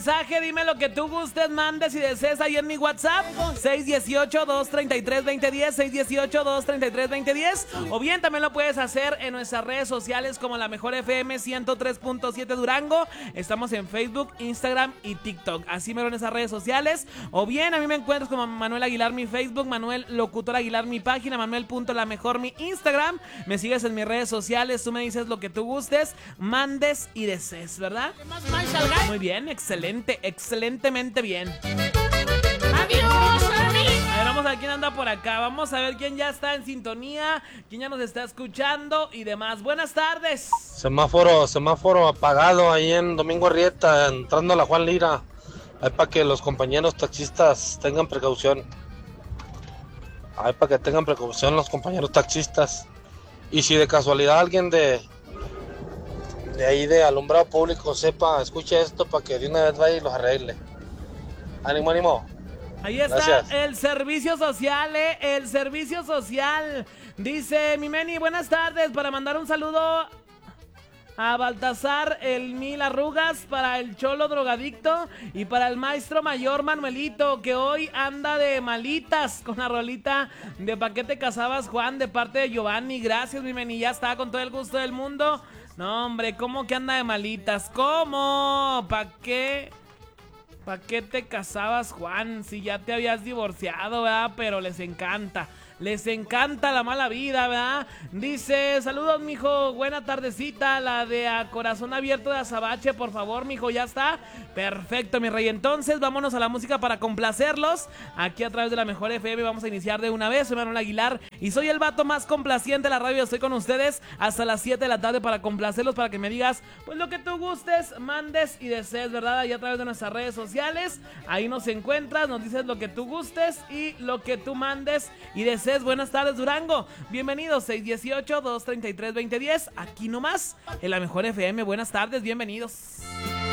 mensaje, dime lo que tú gustes, mandes y desees ahí en mi WhatsApp, 618-233-2010, 618-233-2010, o bien también lo puedes hacer en nuestras redes sociales como La Mejor FM 103.7 Durango. Estamos en Facebook, Instagram y TikTok, así me ven en esas redes sociales, o bien a mí me encuentras como Manuel Aguilar mi Facebook, Manuel Locutor Aguilar mi página, Manuel.lamejor mi Instagram, me sigues en mis redes sociales, tú me dices lo que tú gustes, mandes y desees, ¿verdad? Muy bien, excelente, excelentemente bien. Adiós, amigo. A ver, vamos a ver quién anda por acá, vamos a ver quién ya está en sintonía, quién ya nos está escuchando y demás. Buenas tardes. Semáforo apagado ahí en Domingo Arrieta, entrando a la Juan Lira. Ahí para que los compañeros taxistas tengan precaución. Ahí para que tengan precaución los compañeros taxistas. Y si de casualidad alguien de ahí de alumbrado público sepa, escuche esto para que de una vez vaya y los arregle. Ánimo, ánimo. Ahí está. Gracias. El servicio social, el servicio social. Dice mi Meni, buenas tardes, para mandar un saludo a Baltasar el Mil Arrugas, para el Cholo Drogadicto y para el maestro mayor Manuelito, que hoy anda de malitas con la rolita de ¿Pa' qué te casabas, Juan? De parte de Giovanni. Gracias, mi Meni, ya está, con todo el gusto del mundo. No, hombre, ¿cómo que anda de malitas? ¿Cómo? ¿Pa' qué te casabas, Juan? Si ya te habías divorciado, ¿verdad? Pero les encanta la mala vida, ¿verdad? Dice, saludos, mijo, buena tardecita, la de A Corazón Abierto de Azabache, por favor, mijo, ya está. Perfecto, mi rey, entonces vámonos a la música para complacerlos. Aquí a través de La Mejor FM vamos a iniciar de una vez. Soy Manuel Aguilar y soy el vato más complaciente de la radio. Estoy con ustedes hasta las 7 de la tarde para complacerlos, para que me digas, pues lo que tú gustes, mandes y desees, ¿verdad? Ahí a través de nuestras redes sociales, ahí nos encuentras, nos dices lo que tú gustes y lo que tú mandes y desees. Buenas tardes, Durango. Bienvenidos, 618-233-2010. Aquí nomás, en La Mejor FM. Buenas tardes, bienvenidos.